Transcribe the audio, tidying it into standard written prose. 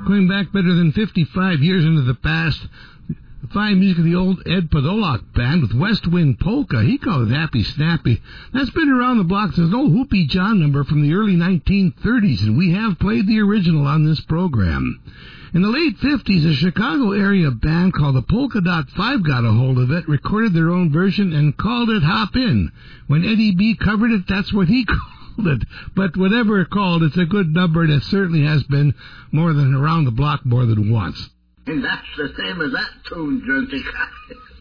Going back better than 55 years into the past, the fine music of the old Ed Podolak Band with West Wind Polka. He called it Happy Snappy. That's been around the block since an old Whoopie John number from the early 1930s, and we have played the original on this program. In the late 50s, a Chicago area band called the Polka Dot Five got a hold of it, recorded their own version, and called it Hop In. When Eddie B covered it, that's what he called it. But whatever it called, it's a good number, and it certainly has been more than around the block more than once. And that's the same as that tune, Jersey.